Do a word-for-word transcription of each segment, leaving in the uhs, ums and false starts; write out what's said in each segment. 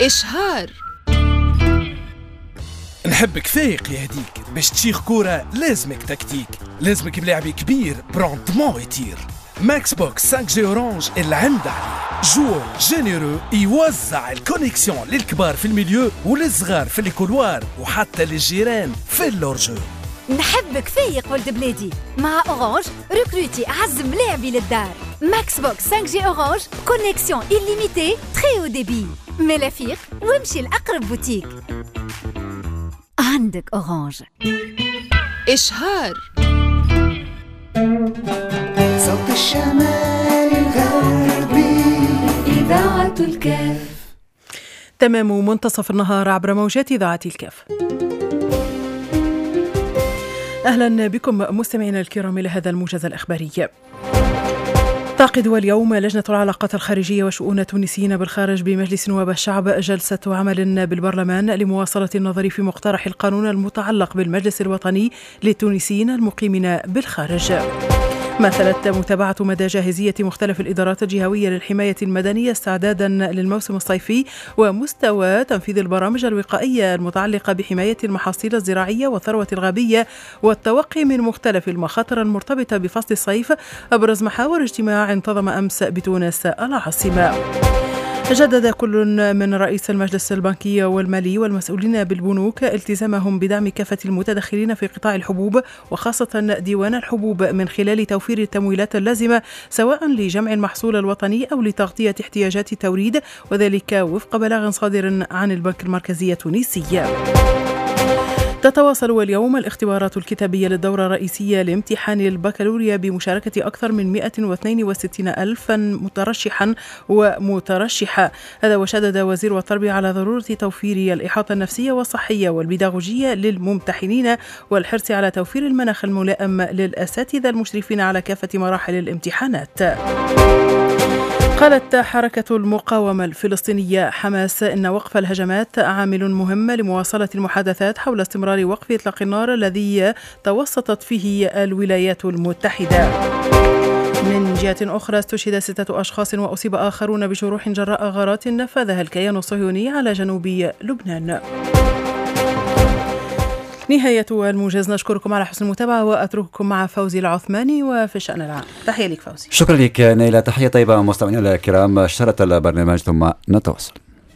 إشهار. نحبك فايق يا هديك، باش تشيخ كورة لازمك تكتيك، لازمك بلاعبي كبير بروندمون يطير. ماكس بوكس خمسة جي اورانج العمد عليه، جوو جينيرو يوزع الكونيكسيون للكبار في الميليو وللصغار في الكولوار وحتى للجيران في اللورجو. نحبك فايق ولد بلادي، مع اورانج ريكروتي اعز ملاعبي للدار. ماكس بوكس خمسة جي اورانج كونيكسيون إليميتي تري او ديبي. ملافيق وامشي لأقرب بوتيك. عندك اورانج. إشهار. صوت الشمال الغربي إذاعة الكاف. تمام منتصف النهار عبر موجات إذاعة الكاف. أهلا بكم مستمعينا الكرام إلى هذا الموجز الإخباري. تعقد اليوم لجنة العلاقات الخارجية وشؤون التونسيين بالخارج بمجلس نواب الشعب جلسة عمل بالبرلمان لمواصلة النظر في مقترح القانون المتعلق بالمجلس الوطني للتونسيين المقيمين بالخارج. مثلت متابعة مدى جاهزية مختلف الإدارات الجهوية للحماية المدنية استعدادا للموسم الصيفي ومستوى تنفيذ البرامج الوقائية المتعلقة بحماية المحاصيل الزراعية والثروة الغابية والتوقي من مختلف المخاطر المرتبطة بفصل الصيف، أبرز محاور اجتماع انتظم أمس بتونس العاصمة. جدد كل من رئيس المجلس البنكي والمالي والمسؤولين بالبنوك التزامهم بدعم كافة المتدخلين في قطاع الحبوب وخاصة ديوان الحبوب من خلال توفير التمويلات اللازمة سواء لجمع المحصول الوطني أو لتغطية احتياجات التوريد، وذلك وفق بلاغ صادر عن البنك المركزي التونسي. تتواصل اليوم الاختبارات الكتابية للدورة الرئيسية لامتحان البكالوريا بمشاركة أكثر من مئة واثنين وستين ألف مترشحا ومترشحة. هذا وشدد وزير التربية على ضرورة توفير الإحاطة النفسية والصحية والبيداغوجية للممتحنين والحرص على توفير المناخ الملائم للأساتذة المشرفين على كافة مراحل الامتحانات. قالت حركة المقاومة الفلسطينية حماس إن وقف الهجمات عامل مهم لمواصلة المحادثات حول استمرار وقف إطلاق النار الذي توسطت فيه الولايات المتحدة. من جهة أخرى استشهد ستة أشخاص وأصيب آخرون بجروح جراء غارات نفذها الكيان الصهيوني على جنوب لبنان. نهاية الموجز، نشكركم على حسن المتابعة وأترككم مع فوزي العثماني وفي الشأن العام. تحية لك فوزي. شكرا لك نيلة، تحية طيبة مستمعينا الكرام. شرط البرنامج ثم نتواصل.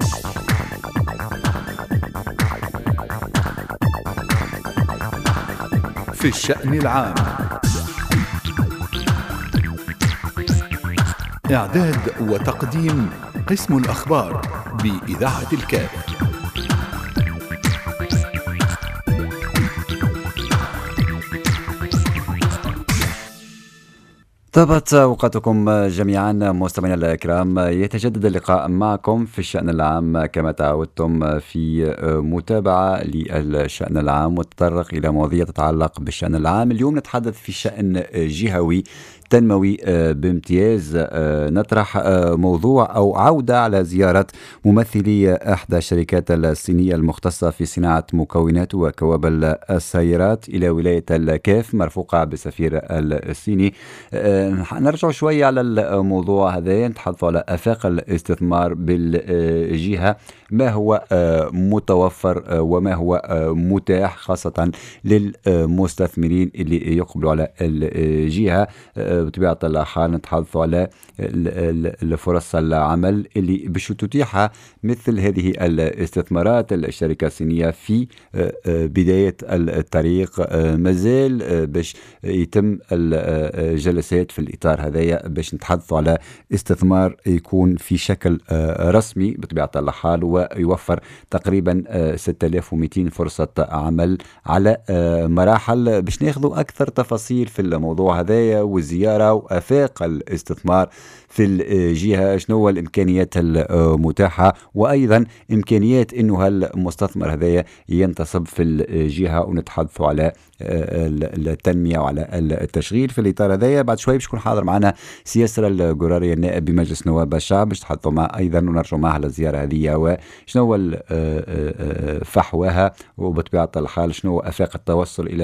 في الشأن العام، إعداد وتقديم قسم الأخبار بإذاعة الكاف. طابت أوقاتكم جميعا مستمعينا الكرام. يتجدد اللقاء معكم في الشأن العام كما تعودتم في متابعة للشأن العام وتطرق إلى مواضيع تتعلق بالشأن العام. اليوم نتحدث في شأن جهوي تنموي بامتياز. نطرح موضوع أو عودة على زيارة ممثلي إحدى الشركات الصينية المختصة في صناعة مكونات وكوابل السيارات إلى ولاية الكاف مرفوقة بالسفير الصيني. نرجع شوية على الموضوع هذا، نتحدث على آفاق الاستثمار بالجهة، ما هو متوفر وما هو متاح خاصة للمستثمرين اللي يقبلوا على الجهة. بطبيعة الحال نتحدث على الفرص العمل اللي باش تتيحها مثل هذه الاستثمارات. الشركة الصينية في بداية الطريق، مازال باش يتم الجلسات في الإطار هذايا باش نتحدث على استثمار يكون في شكل رسمي بطبيعة الحال ويوفر تقريبا ستة آلاف ومئتين فرصة عمل على مراحل. باش ناخذوا أكثر تفاصيل في الموضوع هذايا والزيارة وآفاق الاستثمار في الجهة، شنو هو الإمكانيات المتاحة وأيضا إمكانيات إنه هالمستثمر هذايا ينتصب في الجهة، ونتحدث على التنمية وعلى التشغيل في الإطار هذايا. بعد شوي باش يكون حاضر معنا سياسر القراري النائب بمجلس نواب الشعب باش تحدثوا معه أيضا ونرجعوا معه على الزيارة هذه وشنو هو فحواها وبطبيعة الحال شنو آفاق التوصل إلى